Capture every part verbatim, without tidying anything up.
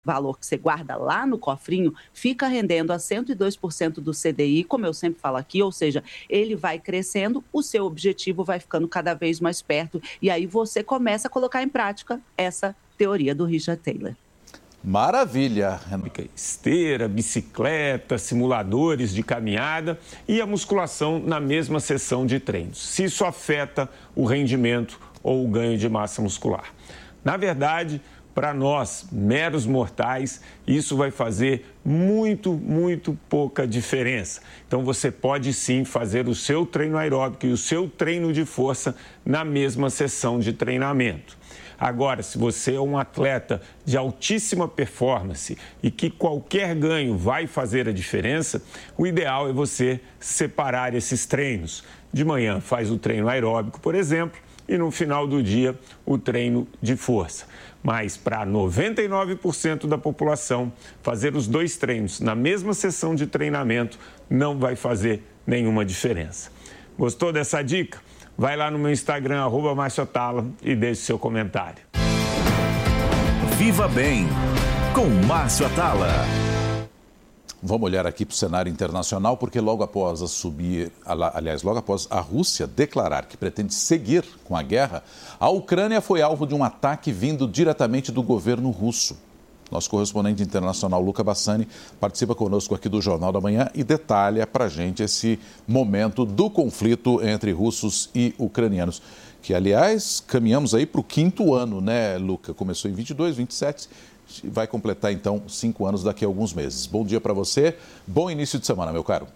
valor que você guarda lá no cofrinho, fica rendendo a cento e dois por cento do C D I, como eu sempre falo aqui, ou seja, ele vai crescendo, o seu objetivo vai ficando cada vez mais perto, e aí você começa a colocar em prática essa teoria do Richard Thaler. Maravilha! Esteira, bicicleta, simuladores de caminhada e a musculação na mesma sessão de treinos, se isso afeta o rendimento ou o ganho de massa muscular. Na verdade, para nós, meros mortais, isso vai fazer muito, muito pouca diferença. Então, você pode sim fazer o seu treino aeróbico e o seu treino de força na mesma sessão de treinamento. Agora, se você é um atleta de altíssima performance e que qualquer ganho vai fazer a diferença, o ideal é você separar esses treinos. De manhã faz o treino aeróbico, por exemplo, e no final do dia o treino de força. Mas para noventa e nove por cento da população, fazer os dois treinos na mesma sessão de treinamento não vai fazer nenhuma diferença. Gostou dessa dica? Vai lá no meu Instagram, arroba Márcio Atala, e deixe seu comentário. Viva Bem, com Márcio Atala. Vamos olhar aqui para o cenário internacional, porque logo após a subir, aliás, logo após a Rússia declarar que pretende seguir com a guerra, a Ucrânia foi alvo de um ataque vindo diretamente do governo russo. Nosso correspondente internacional, Luca Bassani, participa conosco aqui do Jornal da Manhã e detalha para a gente esse momento do conflito entre russos e ucranianos, que, aliás, caminhamos aí para o quinto ano, né, Luca? Começou em vinte e dois, vinte e sete... vai completar, então, cinco anos daqui a alguns meses. Bom dia para você, bom início de semana, meu caro.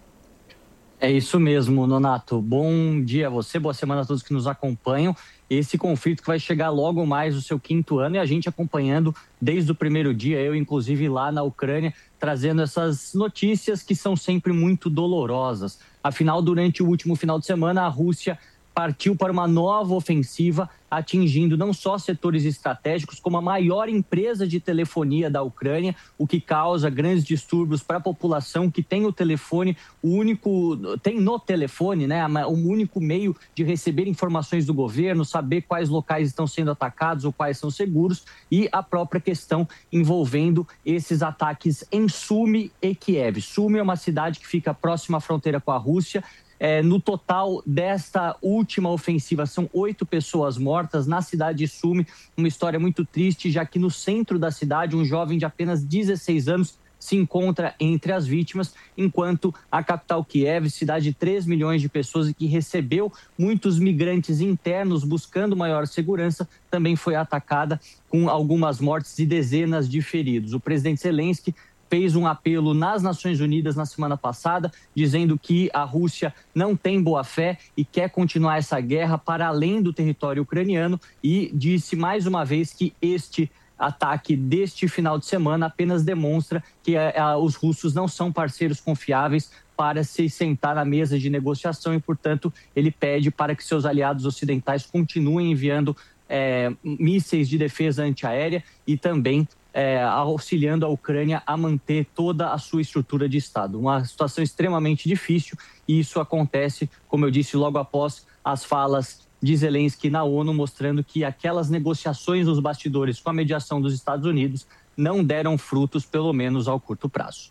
É isso mesmo, Nonato. Bom dia a você, boa semana a todos que nos acompanham. Esse conflito que vai chegar logo mais no seu quinto ano e a gente acompanhando desde o primeiro dia, eu inclusive lá na Ucrânia, trazendo essas notícias que são sempre muito dolorosas. Afinal, durante o último final de semana, a Rússia partiu para uma nova ofensiva, atingindo não só setores estratégicos, como a maior empresa de telefonia da Ucrânia, o que causa grandes distúrbios para a população que tem o telefone, o único, tem no telefone, né, o único meio de receber informações do governo, saber quais locais estão sendo atacados ou quais são seguros, e a própria questão envolvendo esses ataques em Sumy e Kiev. Sumy é uma cidade que fica próxima à fronteira com a Rússia. É, no total desta última ofensiva, são oito pessoas mortas na cidade de Sumy. Uma história muito triste, já que no centro da cidade, um jovem de apenas dezesseis anos se encontra entre as vítimas, enquanto a capital Kiev, cidade de três milhões de pessoas e que recebeu muitos migrantes internos buscando maior segurança, também foi atacada com algumas mortes e dezenas de feridos. O presidente Zelensky fez um apelo nas Nações Unidas na semana passada, dizendo que a Rússia não tem boa-fé e quer continuar essa guerra para além do território ucraniano, e disse mais uma vez que este ataque deste final de semana apenas demonstra que a, a, os russos não são parceiros confiáveis para se sentar na mesa de negociação e, portanto, ele pede para que seus aliados ocidentais continuem enviando é, mísseis de defesa antiaérea e também É, auxiliando a Ucrânia a manter toda a sua estrutura de Estado. Uma situação extremamente difícil, e isso acontece, como eu disse, logo após as falas de Zelensky na ONU, mostrando que aquelas negociações nos bastidores com a mediação dos Estados Unidos não deram frutos, pelo menos ao curto prazo.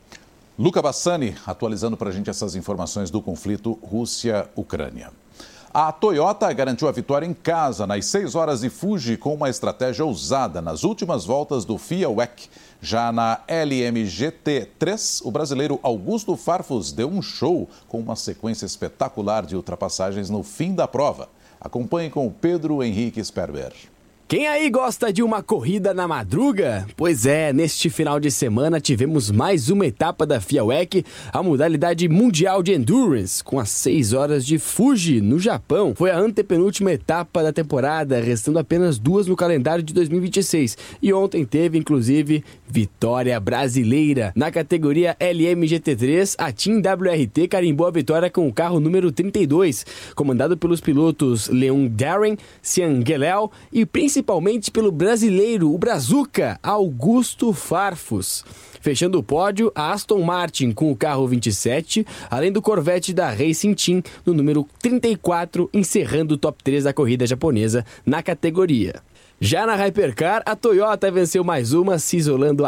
Luca Bassani, atualizando para a gente essas informações do conflito Rússia-Ucrânia. A Toyota garantiu a vitória em casa nas seis horas de Fuji com uma estratégia ousada nas últimas voltas do F I A W E C. Já na L M G T três, o brasileiro Augusto Farfus deu um show com uma sequência espetacular de ultrapassagens no fim da prova. Acompanhe com o Pedro Henrique Sperber. Quem aí gosta de uma corrida na madruga? Pois é, neste final de semana tivemos mais uma etapa da F I A W E C, a modalidade mundial de Endurance, com as seis horas de Fuji, no Japão. Foi a antepenúltima etapa da temporada, restando apenas duas no calendário de dois mil e vinte e seis. E ontem teve, inclusive, vitória brasileira. Na categoria L M G T três, a Team W R T carimbou a vitória com o carro número trinta e dois, comandado pelos pilotos Leon Darren, Cian Guelel e principalmente principalmente pelo brasileiro, o Brazuca, Augusto Farfus. Fechando o pódio, a Aston Martin com o carro vinte e sete, além do Corvette da Racing Team no número trinta e quatro, encerrando o top três da corrida japonesa na categoria. Já na Hypercar, a Toyota venceu mais uma, se isolando